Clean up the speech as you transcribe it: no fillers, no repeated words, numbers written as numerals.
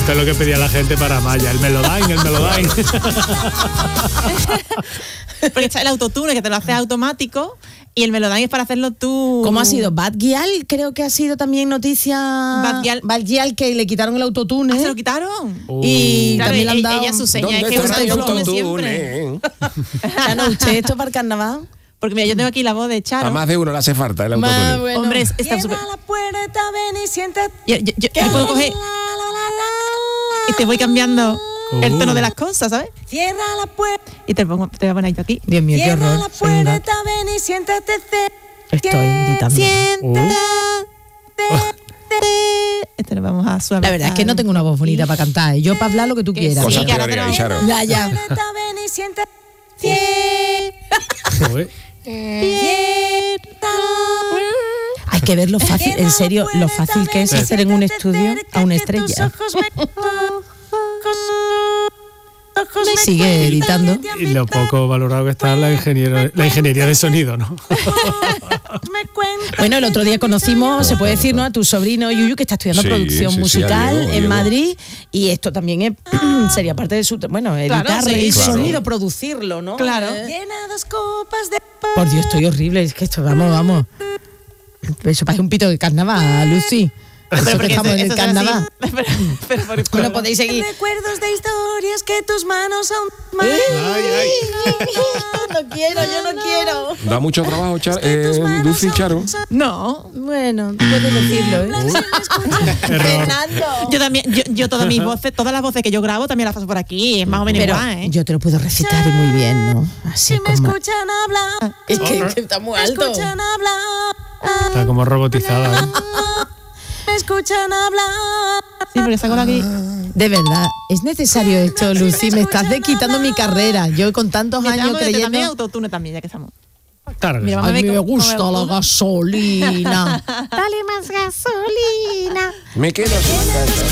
Esto es lo que pedía la gente para Maya, el Melodyne. Porque está el autotune, que te lo haces automático, y el Melodyne es para hacerlo tú. ¿Cómo ha sido? Bad Gyal, creo que ha sido también noticia. Bad Gyal, que le quitaron el autotune. ¿Se lo quitaron? Y claro, también le han dado. ella su seña es ¿Dónde que está usa el autotune autotune? siempre. Claro, ¿usted esto para el carnaval? Porque mira, yo tengo aquí la voz de Charo. A más de uno le hace falta el autotune. Bueno. Hombre, está súper... la puerta, ven y siéntate. Yo puedo coger y te voy cambiando el tono de las cosas, ¿sabes? Cierra la puerta. Y te voy a poner yo aquí. Dios mío, qué Cierra horror. la Soy un gato. puerta, ven y siéntate. Estoy gritando. Siéntate. Esto lo vamos a suavizar. La verdad es que no tengo una voz bonita para cantar. Yo para hablar lo que tú quieras. Cosas Sí, que ahora peores ahí, te Charo. Ya. Ven y siéntate. Joder. Hay que ver lo fácil, en serio, lo fácil que es hacer en un estudio a una estrella. Sigue editando. Y lo poco valorado que está la ingeniería de sonido, ¿no? Bueno, el otro día conocimos, se puede decir, ¿no?, a tu sobrino Yuyu, que está estudiando Sí, producción sí, musical a Diego. en Madrid, y esto también es, sería parte de su, editar Claro, sí, el claro. sonido, producirlo, ¿no? Claro. Por Dios, estoy horrible, es que esto, vamos. Eso parece un pito de carnaval, Lucy. Eso que porque estamos en el eso es carnaval. así. Pero Bueno, podéis seguir. Recuerdos de historias que tus manos aún... No quiero, yo no quiero. Da mucho trabajo, Dulce y Charo. No. Bueno, tú puedes decirlo, ¿eh? Fernando. Yo también, yo todas mis voces, todas las voces que yo grabo también las paso por aquí, es más o menos Pero igual, ¿eh? yo te lo puedo recitar y muy bien, ¿no? Así Si me como... escuchan hablar, Es que está muy alto. me escuchan hablar, Está como robotizada, ¿eh? me escuchan hablar. Sí, porque saco aquí. De verdad, ¿es necesario esto, Lucy? Me estás quitando mi carrera. Yo con tantos años También creyendo... autotune también, ya que estamos. Tarde. Mira, A mí me cómo gusta la gasolina. Dale más gasolina. Me quedo sin casa.